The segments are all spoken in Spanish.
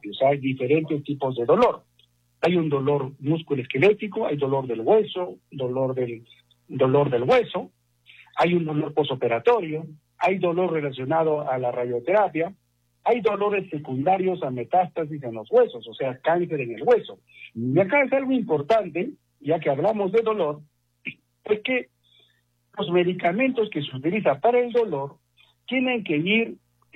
O sea, hay diferentes tipos de dolor. Hay un dolor musculoesquelético, hay dolor del hueso, dolor del hueso, hay un dolor posoperatorio, hay dolor relacionado a la radioterapia, hay dolores secundarios a metástasis en los huesos, o sea, cáncer en el hueso. Y acá es algo importante, ya que hablamos de dolor, es que los medicamentos que se utilizan para el dolor tienen que ir,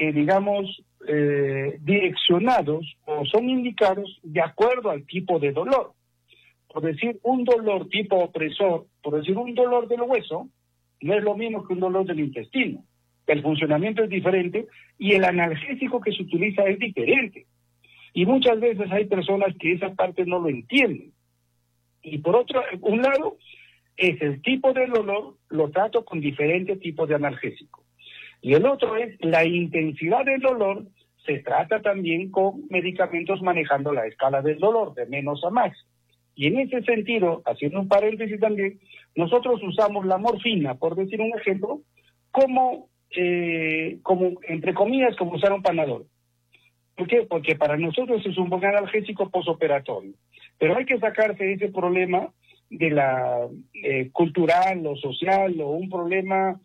direccionados o son indicados de acuerdo al tipo de dolor. Por decir, un dolor tipo opresor, por decir, un dolor del hueso, no es lo mismo que un dolor del intestino. El funcionamiento es diferente y el analgésico que se utiliza es diferente. Y muchas veces hay personas que esa parte no lo entienden. Y por un lado, es el tipo de dolor, lo trato con diferentes tipos de analgésico. Y el otro es la intensidad del dolor, se trata también con medicamentos manejando la escala del dolor, de menos a más. Y en ese sentido, haciendo un paréntesis también, nosotros usamos la morfina, por decir un ejemplo, como entre comillas, como usar un Panadol. ¿Por qué? Porque para nosotros es un buen analgésico posoperatorio. Pero hay que sacarse ese problema de la cultural o social o un problema,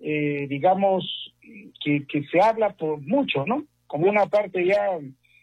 que se habla por mucho, ¿no? Como una parte ya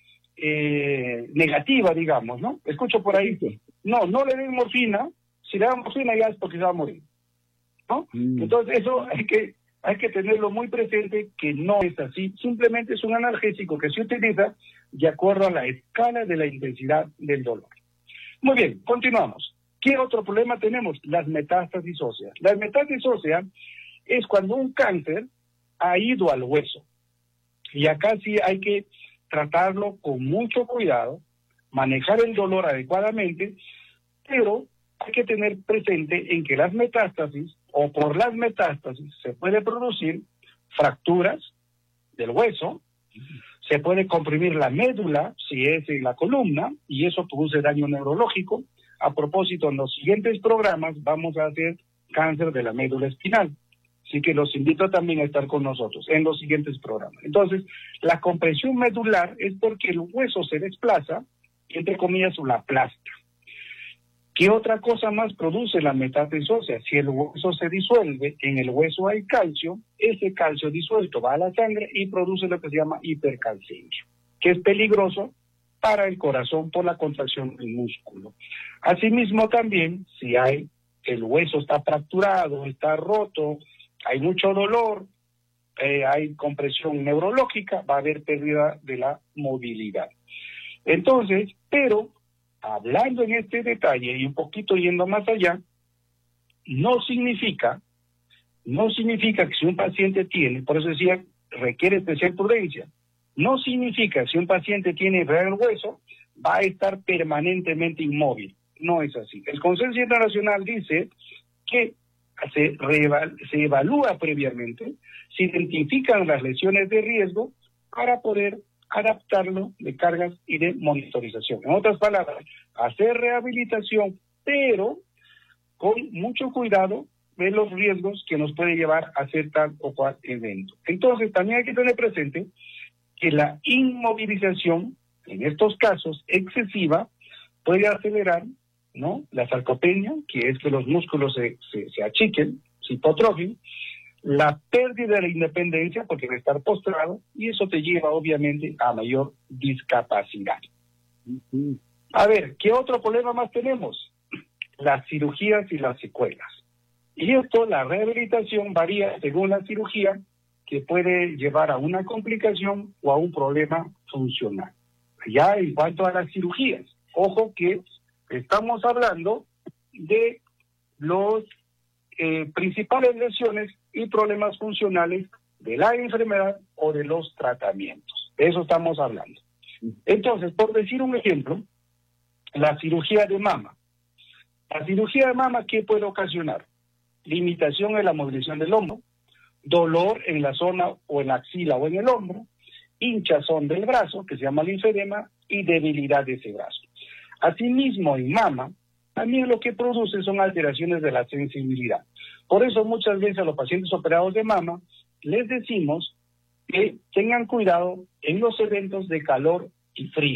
negativa, digamos, ¿no? Escucho por ahí, no le den morfina, si le dan morfina ya es porque se va a morir, ¿no? Entonces eso hay que tenerlo muy presente, que no es así, simplemente es un analgésico que se utiliza de acuerdo a la escala de la intensidad del dolor. Muy bien, continuamos. ¿Qué otro problema tenemos? Las metástasis óseas. Las metástasis óseas es cuando un cáncer ha ido al hueso. Y acá sí hay que tratarlo con mucho cuidado, manejar el dolor adecuadamente, pero hay que tener presente en que las metástasis, o por las metástasis, se puede producir fracturas del hueso, se puede comprimir la médula, si es en la columna, y eso produce daño neurológico. A propósito, en los siguientes programas vamos a hacer cáncer de la médula espinal. Así que los invito también a estar con nosotros en los siguientes programas. Entonces, la compresión medular es porque el hueso se desplaza, y entre comillas, la aplasta. ¿Qué otra cosa más produce la metástasis ósea? Si el hueso se disuelve, en el hueso hay calcio, ese calcio disuelto va a la sangre y produce lo que se llama hipercalcemia, que es peligroso para el corazón por la contracción del músculo. Asimismo también, si el hueso está fracturado, está roto, hay mucho dolor, hay compresión neurológica, va a haber pérdida de la movilidad. Entonces, pero hablando en este detalle y un poquito yendo más allá, no significa que si un paciente tiene, por eso decía, requiere especial prudencia, no significa que si un paciente tiene enfermedad del hueso, va a estar permanentemente inmóvil. No es así. El Consenso Internacional dice que se evalúa previamente, se identifican las lesiones de riesgo para poder adaptarlo de cargas y de monitorización. En otras palabras, hacer rehabilitación, pero con mucho cuidado de los riesgos que nos puede llevar a hacer tal o cual evento. Entonces, también hay que tener presente que la inmovilización, en estos casos excesiva, puede acelerar, ¿no?, la sarcopenia, que es que los músculos se achiquen, se hipotrofien, la pérdida de la independencia, porque va a estar postrado, y eso te lleva obviamente a mayor discapacidad. A ver, ¿qué otro problema más tenemos? Las cirugías y las secuelas. Y esto, la rehabilitación varía según la cirugía, que puede llevar a una complicación o a un problema funcional. Ya en cuanto a las cirugías, ojo que estamos hablando de los principales lesiones y problemas funcionales de la enfermedad o de los tratamientos. De eso estamos hablando. Entonces, por decir un ejemplo, la cirugía de mama. La cirugía de mama, ¿qué puede ocasionar? Limitación en la movilización del hombro, dolor en la zona o en la axila o en el hombro, hinchazón del brazo, que se llama linfedema, y debilidad de ese brazo. Asimismo, en mama, también lo que produce son alteraciones de la sensibilidad. Por eso muchas veces a los pacientes operados de mama les decimos que tengan cuidado en los eventos de calor y frío.